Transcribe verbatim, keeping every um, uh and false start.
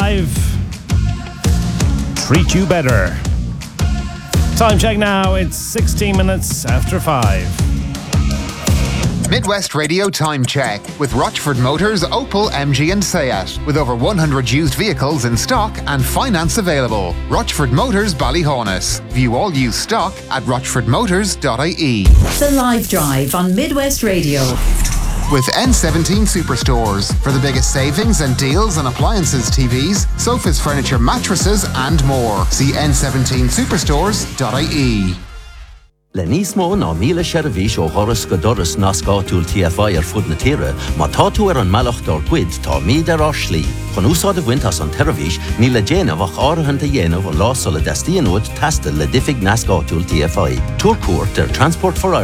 five. Treat you better. Time check now, it's sixteen minutes after five. Midwest Radio Time Check with Rochford Motors, Opel, M G and Seat. With over one hundred used vehicles in stock and finance available. Rochford Motors, Ballyhonus. View all used stock at rochford motors dot I E. The Live Drive on Midwest Radio. With N seventeen Superstores. For the biggest savings and deals on appliances, T Vs, sofas, furniture, mattresses and more. See n seventeen superstores dot I E. Le nísmó ná míle seirbhís ó Horas go doras ná scáitiúil T F I ar fud na tíre, má tá tú ar an mealach dár cuid tá míad ar áslí. Chun úsáid a bhaint as an teirvís, ní le déanamh ach áirithe dhéanamh an lásol a destíonúid testa le difig na scáitiúil T F I. Túr cuairt ar Transport for Ireland